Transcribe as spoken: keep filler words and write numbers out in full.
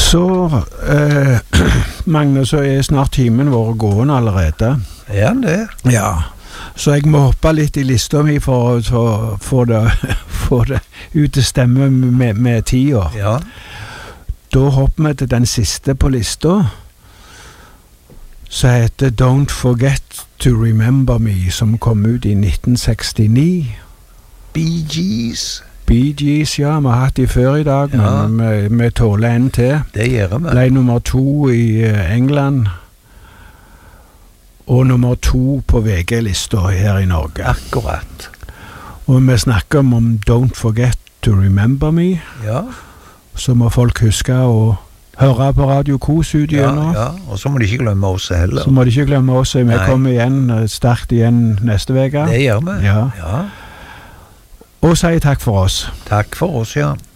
Så, eh, Magne, så er snart timen vår gående allerede. Ja, det. Ja, så jeg må hoppe litt i lista mi for å få det, få det ut til stemme med, med tida. Ja. Da hopper vi til den siste på lista, som heter Don't Forget to Remember Me, som kom ut i nitten sekstini. Bee Gees. Bee Gees, ja, vi har hatt de før i dag, Ja. men vi, vi tåler en til. Det gjør vi. Ble nummer to i eh, England, og nummer to på V G-lista her i Norge. Akkurat. Og vi snakker om, om Don't Forget to Remember Me, Ja. så må folk huske å høre på Radio Kos ut Ja, igjennom. ja. Og så må de ikke glemme oss heller. Så må de ikke glemme oss, vi Nei. kommer igjen, eh, sterkt igjen neste veka. Det gjør vi. Ja. Ja. Og si takk for oss. Takk for oss, ja.